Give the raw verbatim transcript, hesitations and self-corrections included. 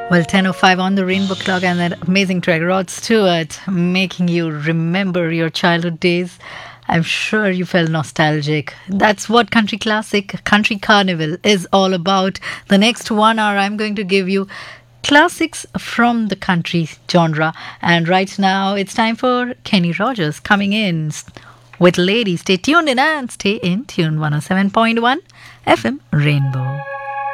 Well, ten oh five on the Rainbow Clock and that amazing track, Rod Stewart, making you remember your childhood days. I'm sure you felt nostalgic. That's what Country Classic, Country Carnival is all about. The next one hour, I'm going to give you classics from the country genre. And right now, it's time for Kenny Rogers coming in with Lady. Stay tuned in and stay in tune. one oh seven point one F M Rainbow.